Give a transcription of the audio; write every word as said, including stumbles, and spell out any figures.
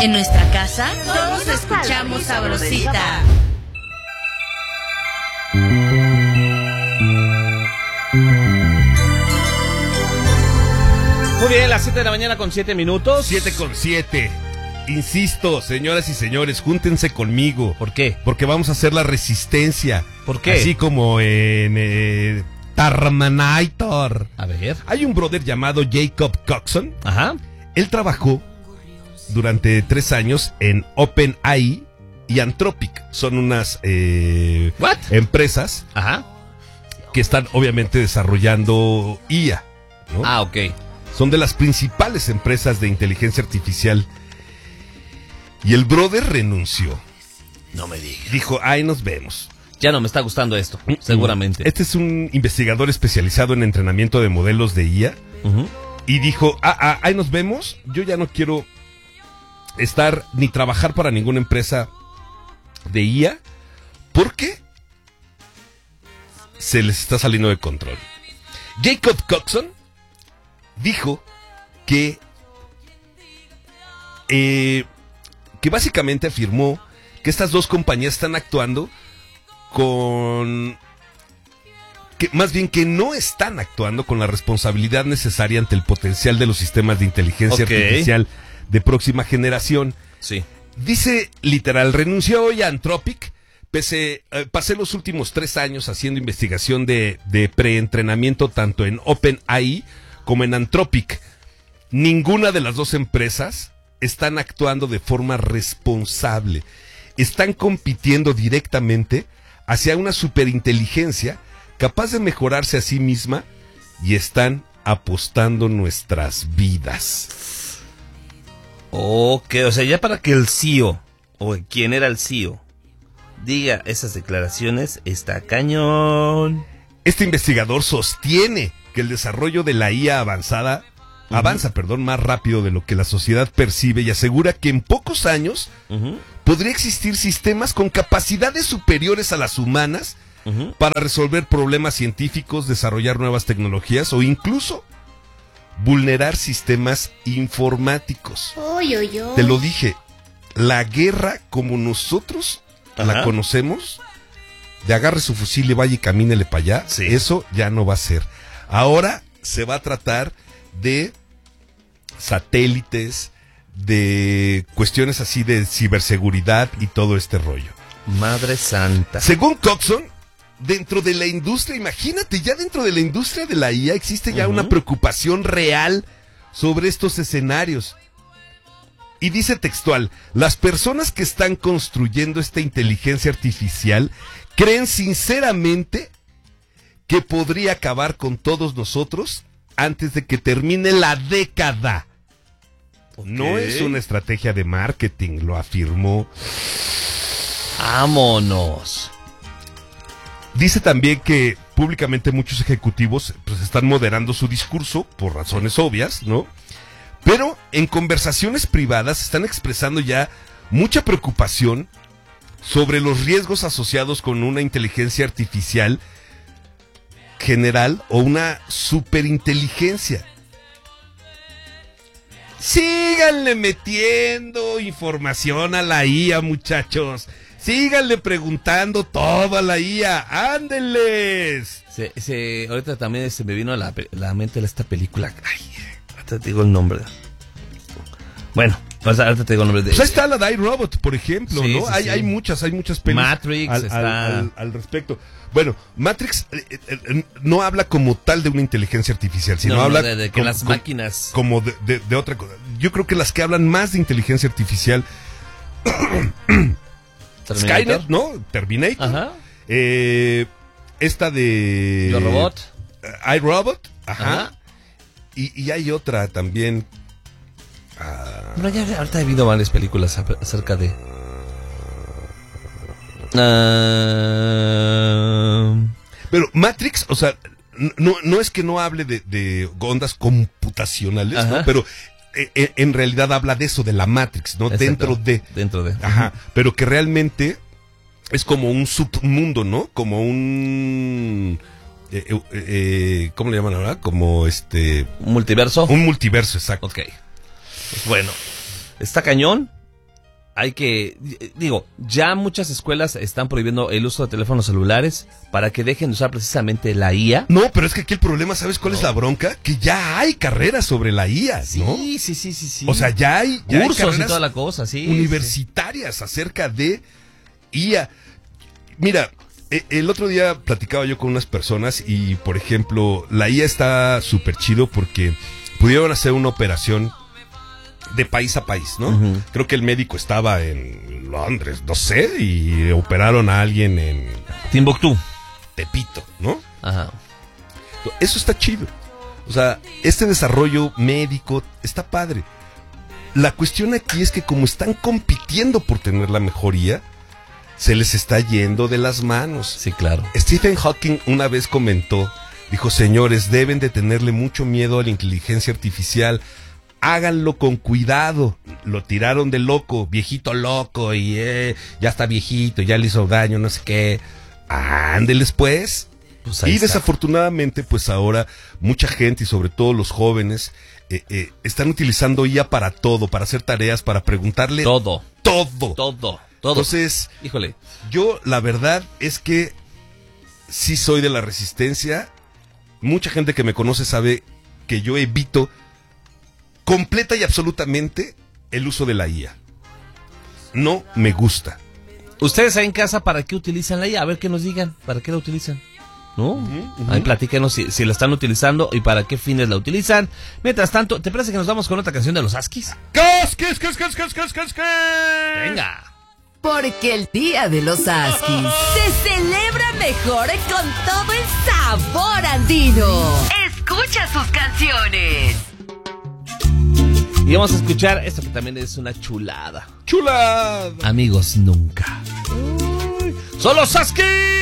En nuestra casa, todos escuchamos Sabrosita. Muy bien, las siete de la mañana con siete minutos. siete con siete. Insisto, señoras y señores, júntense conmigo. ¿Por qué? Porque vamos a hacer la resistencia. ¿Por qué? Así como en eh, Terminator. A ver. Hay un brother llamado Jacob Coxon. Ajá. Él trabajó durante tres años en OpenAI y Anthropic. Son unas eh, What? empresas Ajá. que están obviamente desarrollando I A, ¿no? Ah, ok. Son de las principales empresas de inteligencia artificial. Y el brother renunció. No me digas. Dijo, ahí nos vemos. Ya no me está gustando esto, seguramente. Este es un investigador especializado en entrenamiento de modelos de I A. Uh-huh. Y dijo, ah, ah, ahí nos vemos. Yo ya no quiero estar ni trabajar para ninguna empresa de I A. Porque se les está saliendo de control. Jacob Coxon dijo que eh, que básicamente afirmó que estas dos compañías están actuando con que más bien que no están actuando con la responsabilidad necesaria ante el potencial de los sistemas de inteligencia okay. artificial de próxima generación. Sí. Dice literal, renunció hoy a Anthropic. Pese, eh, pasé los últimos tres años haciendo investigación de, de preentrenamiento tanto en OpenAI como en Anthropic. Ninguna de las dos empresas están actuando de forma responsable. Están compitiendo directamente hacia una superinteligencia capaz de mejorarse a sí misma y están apostando nuestras vidas. Ok, o sea, ya para que el C E O, o quien era el C E O, diga esas declaraciones, está cañón. Este investigador sostiene que el desarrollo de la I A avanzada uh-huh. avanza, perdón, más rápido de lo que la sociedad percibe y asegura que en pocos años uh-huh. podría existir sistemas con capacidades superiores a las humanas uh-huh. para resolver problemas científicos, desarrollar nuevas tecnologías o incluso vulnerar sistemas informáticos. Oy, oy, oy. Te lo dije, la guerra como nosotros uh-huh. la conocemos, de agarre su fusil y vaya y camínele para allá, sí. Eso ya no va a ser. Ahora se va a tratar de satélites, de cuestiones así de ciberseguridad y todo este rollo. Madre santa. Según Coxon, dentro de la industria, imagínate, ya dentro de la industria de la I A existe ya uh-huh. una preocupación real sobre estos escenarios. Y dice textual, las personas que están construyendo esta inteligencia artificial creen sinceramente que podría acabar con todos nosotros antes de que termine la década. Okay. No es una estrategia de marketing, lo afirmó. ¡Vámonos! Dice también que públicamente muchos ejecutivos pues, están moderando su discurso por razones obvias, ¿no? Pero en conversaciones privadas están expresando ya mucha preocupación sobre los riesgos asociados con una inteligencia artificial general o una superinteligencia. Síganle metiendo información a la I A, muchachos. Síganle preguntando todo a la I A. ¡Ándenles! Se, se, ahorita también se me vino a la, la mente esta película. Ay, ahorita te digo el nombre. Bueno, ahorita te digo el nombre de... Pues ahí está la de iRobot, por ejemplo, sí, ¿no? Sí, hay, sí. hay muchas, hay muchas pelis Matrix al, está... al, al, al respecto. Bueno, Matrix eh, eh, no habla como tal de una inteligencia artificial, sino no, habla no, de, de que como, las máquinas... Como de, de, de otra cosa. Yo creo que las que hablan más de inteligencia artificial... Skynet, ¿no? Terminator. Ajá. Eh, esta de... Yo Robot. Uh, iRobot. Ajá. Ajá. Y, y hay otra también... Uh, no, ya ahorita he habido varias películas acerca de... Uh... Pero Matrix, o sea, no, no es que no hable de, de ondas computacionales, ¿no? Pero eh, en realidad habla de eso, de la Matrix, ¿no? Exacto. Dentro de... Dentro de... Ajá, pero que realmente es como un submundo, ¿no? Como un... Eh, eh, eh, ¿Cómo le llaman ahora? Como este... ¿Un multiverso? Un multiverso, exacto. Ok. Pues bueno, está cañón. hay que, digo, ya muchas escuelas están prohibiendo el uso de teléfonos celulares para que dejen de usar precisamente la I A. No, pero es que aquí el problema, ¿sabes cuál no. es la bronca? Que ya hay carreras sobre la I A, ¿no? Sí, sí, sí, sí, sí. O sea, ya hay, ya cursos hay carreras y toda la cosa, sí. universitarias sí. acerca de I A. Mira, el otro día platicaba yo con unas personas y, por ejemplo, la I A está súper chido porque pudieron hacer una operación de país a país, ¿no? Uh-huh. Creo que el médico estaba en Londres, no sé, y operaron a alguien en Timbuktu, Tepito, ¿no? Ajá. Eso está chido. O sea, este desarrollo médico está padre. La cuestión aquí es que como están compitiendo por tener la mejoría, se les está yendo de las manos. Sí, claro. Stephen Hawking una vez comentó, dijo, señores, deben de tenerle mucho miedo a la inteligencia artificial. Háganlo con cuidado. Lo tiraron de loco, viejito loco, y eh, ya está viejito, ya le hizo daño, no sé qué. Ándeles pues. pues y está. Desafortunadamente, pues ahora mucha gente y sobre todo los jóvenes eh, eh, están utilizando I A para todo, para hacer tareas, para preguntarle todo, todo, todo, todo. Entonces, híjole, yo la verdad es que sí soy de la resistencia. Mucha gente que me conoce sabe que yo evito completa y absolutamente el uso de la I A. No me gusta. ¿Ustedes ahí en casa para qué utilizan la I A? A ver que nos digan, ¿para qué la utilizan? ¿No? Uh-huh, uh-huh. Ahí platíquenos si, si la están utilizando y para qué fines la utilizan. Mientras tanto, ¿te parece que nos vamos con otra canción de los Askis? ¡Casquis, casquis, casquis, casquis, casquis! ¡Venga! Porque el día de los Askis se celebra mejor con todo el sabor andino. Escucha sus canciones. Y vamos a escuchar esto que también es una chulada. ¡Chulada! Amigos nunca. Uy. ¡Son los Askis!